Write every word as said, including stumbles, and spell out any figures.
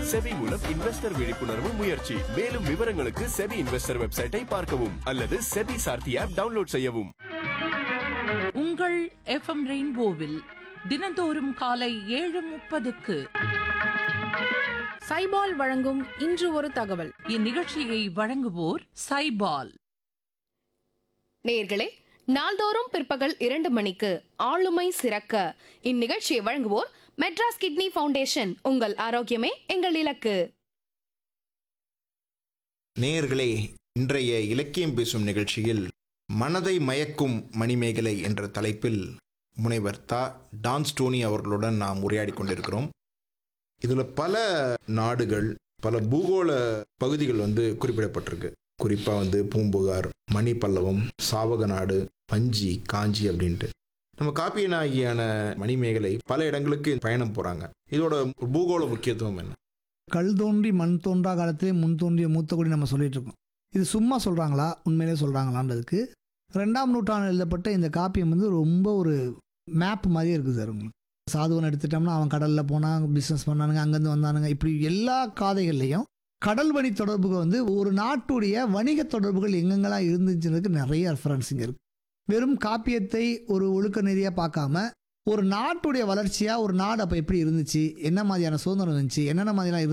SEBI மூலம் investor விழிப்புணர்வு முயற்சி. மேலும் விவரங்களுக்கு செபி இன்வெஸ்டர் வெப்சைட்டை பார்க்கவும் அல்லது செபி சார்த்தி ஆப் டவுன்லோட் செய்யவும். உங்கள் எஃப்எம் ரெயின்போவில் தினந்தோறும் காலை ஏழு முப்பதுக்கு சைபால் வழங்கும் இன்று ஒரு தகவல். இந்நிகழ்ச்சியை வழங்குவோர் சைபால். நேயர்களே, நாள்தோறும் பிற்பகல் இரண்டு மணிக்கு ஆளுமை சிறக்க இந்நிகழ்ச்சியை வழங்குவோர் மெட்ராஸ் கிட்னி ஃபவுண்டேஷன். உங்கள் ஆரோக்கியமே எங்கள் இலக்கு. நேயர்களே, இன்றைய இலக்கியம் பேசும் நிகழ்ச்சியில் மனதை மயக்கும் மணிமேகலை என்ற தலைப்பில் முனைவர் தா டான் ஸ்டோனி அவர்களுடன் நாம் உரையாடி கொண்டிருக்கிறோம். இதில் பல நாடுகள், பல பூகோள பகுதிகள் வந்து குறிப்பிடப்பட்டிருக்கு. குறிப்பாக வந்து பூம்புகார், மணி பல்லவம், சாவக நாடு, பஞ்சி, காஞ்சி அப்படின்ட்டு. நம்ம காப்பிய நாயகியான மணிமேகலை பல இடங்களுக்கு பயணம் போகிறாங்க. இதோட பூகோள முக்கியத்துவம் என்ன? கல் தோன்றி மண் தோன்றா காலத்திலே முன் தோன்றிய மூத்த குடி நம்ம சொல்லிட்டு இருக்கோம். இது சும்மா சொல்கிறாங்களா, உண்மையிலே சொல்கிறாங்களான்றதுக்கு ரெண்டாம் நூற்றாண்டு எழுதப்பட்ட இந்த காப்பியம் வந்து ரொம்ப ஒரு மேப் மாதிரியே இருக்குது சார். உங்களுக்கு சாதுவன் எடுத்துட்டோம்னா அவன் கடலில் போனால் பிஸ்னஸ் பண்ணானுங்க, அங்கேருந்து வந்தானுங்க, இப்படி எல்லா காதைகள்லையும் கடல் வணி தொடர்புகள் வந்து ஒரு நாட்டுடைய வணிக தொடர்புகள் எங்கெங்கெல்லாம் இருந்துச்சுன்றதுக்கு நிறைய ரெஃபரன்ஸ் இங்கே இருக்குது. வெறும் காப்பியத்தை ஒரு ஒழுக்க நெறியாக பார்க்காம ஒரு நாட்டுடைய வளர்ச்சியாக ஒரு நாடு அப்போ எப்படி இருந்துச்சு, என்ன மாதிரியான சுதந்திரம் இருந்துச்சு, என்னென்ன மாதிரிலாம் இருந்து